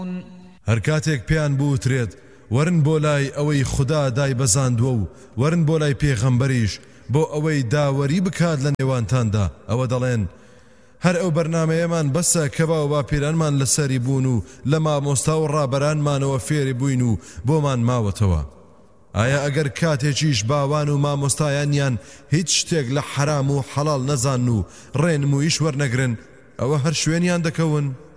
هەر کاتێک پێیان بوترێت ورن بۆ لای ئەوەی خوددا دای بەزاندووە و ورن بۆ لای پێغەمبەریش بۆ ئەوەی داوەری بکات لە نێوانتاندا ئەوە دەڵێن هەر ئەو بەرنامەیەمان بەسە کە باو باپیرانمان لەسەری بوون و لە مامۆستا و ڕابەرانمانەوە فێری بووین و بۆمان ماوەتەوە ئایا ئەگەر کاتێکیش باوان و مامۆستایانیان هیچ شتێک لە حرام و حەڵال نەزان و ڕێنموویش وەرنەگرن ئەوە هەر شوێنیان دەکەون